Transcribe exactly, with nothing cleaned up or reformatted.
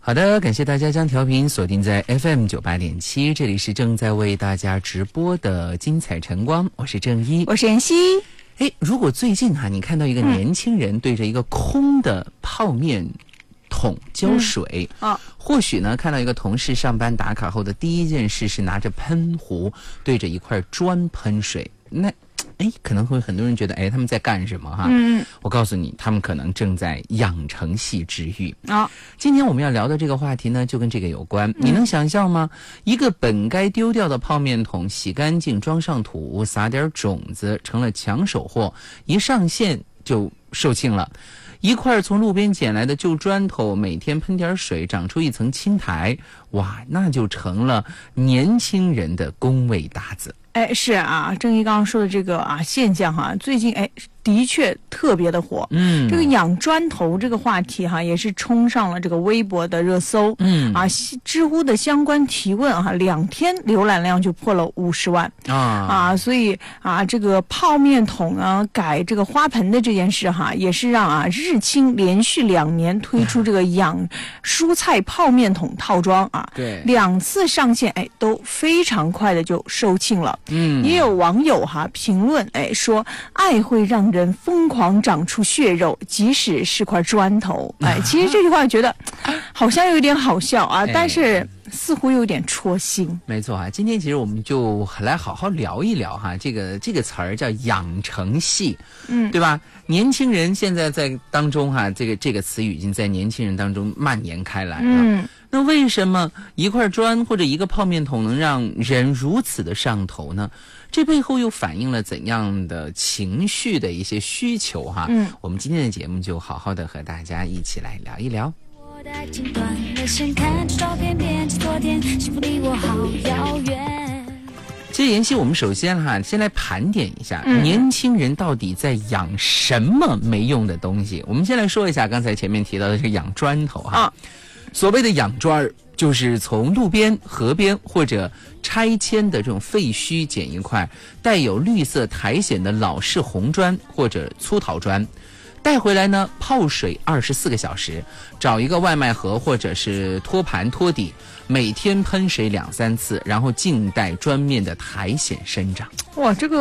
好的，感谢大家将调频锁定在 F M 九八点七，这里是正在为大家直播的精彩晨光，我是郑一， 我是妍希。 哎，如果最近哈、啊，你看到一个年轻人对着一个空的泡面桶浇水、嗯啊、或许呢看到一个同事上班打卡后的第一件事是拿着喷壶对着一块砖喷水，那哎，可能会很多人觉得，哎，他们在干什么哈？嗯，我告诉你，他们可能正在养成系之欲啊。今天我们要聊的这个话题呢，就跟这个有关。你能想象吗？一个本该丢掉的泡面桶，洗干净，装上土，撒点种子，成了抢手货，一上线就售罄了。一块从路边捡来的旧砖头，每天喷点水，长出一层青苔，哇，那就成了年轻人的工位搭子。 哎，是啊，郑一刚刚说的这个啊现象哈、啊，最近哎的确特别的火。嗯，这个养砖头这个话题哈、啊，也是冲上了这个微博的热搜。嗯啊，知乎的相关提问哈、啊，两天浏览量就破了五十万啊啊，所以啊，这个泡面桶啊改这个花盆的这件事哈、啊，也是让啊日清连续两年推出这个养蔬菜泡面桶套装啊，对，两次上线哎都非常快的就售罄了。嗯，也有网友哈评论，哎说爱会让人疯狂长出血肉，即使是块砖头。哎，其实这句话觉得好像有点好笑啊，但是似乎有点戳心。 没错啊，今天其实我们就来好好聊一聊哈，这个这个词儿叫养成系，嗯，对吧？年轻人现在在当中哈，这个这个词语已经在年轻人当中蔓延开来了。嗯。那为什么一块砖或者一个泡面桶能让人如此的上头呢？这背后又反映了怎样的情绪的一些需求哈？嗯，我们今天的节目就好好的和大家一起来聊一聊。我的近端了先看照片变成昨天，幸福离我好遥远。其实妍希，我们首先哈，先来盘点一下、嗯、年轻人到底在养什么没用的东西。我们先来说一下刚才前面提到的这个养砖头哈。啊，所谓的养砖就是从路边、河边或者拆迁的这种废墟捡一块带有绿色苔藓的老式红砖或者粗陶砖，带回来呢泡水二十四个小时，找一个外卖盒或者是托盘托底，每天喷水两三次，然后静待砖面的苔藓生长。 哇，这个